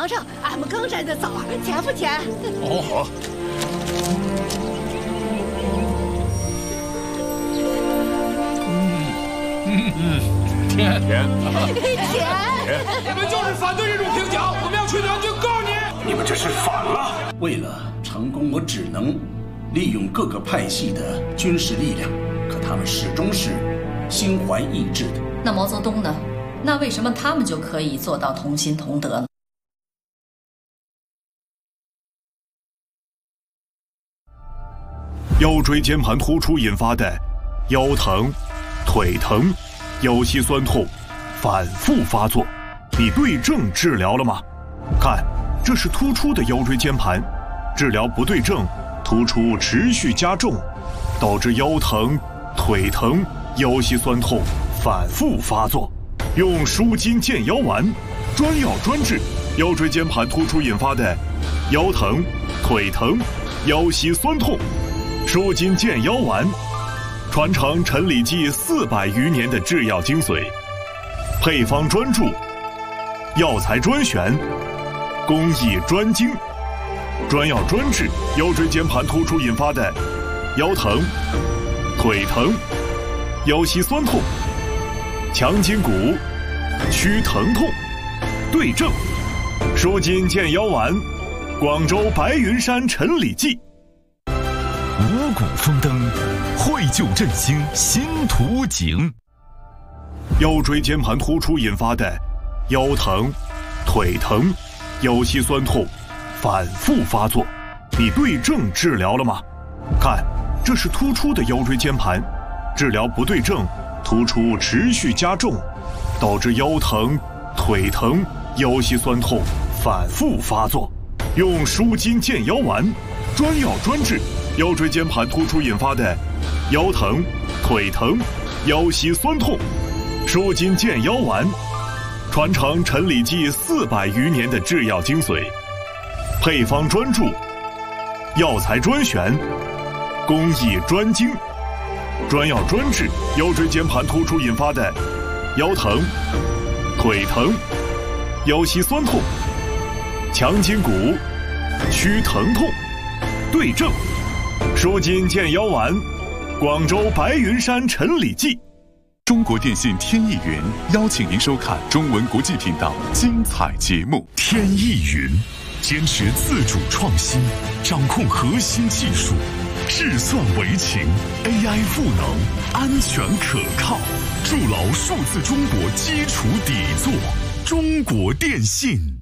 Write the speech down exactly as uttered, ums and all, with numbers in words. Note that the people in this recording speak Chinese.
尝尝俺们刚摘的枣，甜不甜？ 哦，好。嗯嗯嗯，甜甜甜。 你们就是反对这种评奖，我们要去南京告你！ 你们这是反了！为了成功，我只能利用各个派系的军事力量，可他们始终是心怀异志的。 那毛泽东呢？那为什么他们就可以做到同心同德呢？ 腰椎间盘突出引发的腰疼、腿疼、腰膝酸痛反复发作，你对症治疗了吗？看，这是突出的腰椎间盘，治疗不对症，突出持续加重，导致腰疼、腿疼、腰膝酸痛反复发作。用舒筋健腰丸，专药专治腰椎间盘突出引发的腰疼、腿疼、腰膝酸痛。舒筋健腰丸，传承陈李济四百余年的制药精髓，配方专注，药材专选，工艺专精，专药专治腰椎间盘突出引发的腰疼、腿疼、腰膝酸痛，强筋骨，祛疼痛，对症，舒筋健腰丸，广州白云山陈李济。 五谷丰登，绘就振兴新图景。 腰椎间盘突出引发的腰疼、腿疼、腰膝酸痛反复发作，你对症治疗了吗？看，这是突出的腰椎间盘，治疗不对症，突出持续加重，导致腰疼、腿疼、腰膝酸痛反复发作。用舒筋健腰丸，专药专治腰椎间盘突出引发的腰疼、腿疼、腰膝酸痛。舒筋健腰丸，传承陈李济四百余年的制药精髓，配方专注，药材专选，工艺专精，专药专治腰椎间盘突出引发的腰疼、腿疼、腰膝酸痛，强筋骨，祛疼痛，对症，舒筋健腰丸，广州白云山陈李济。 中国电信天翼云邀请您收看中文国际频道精彩节目。天翼云坚持自主创新，掌控核心技术，智算为情 ，A I 赋能，安全可靠，筑牢数字中国基础底座。中国电信。